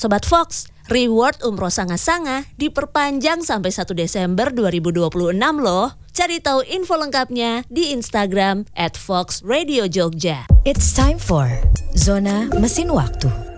Sobat Fox, reward umroh sanga-sanga diperpanjang sampai 1 Desember 2026 loh. Cari tahu info lengkapnya di Instagram @foxradiojogja. It's time for Zona Mesin Waktu.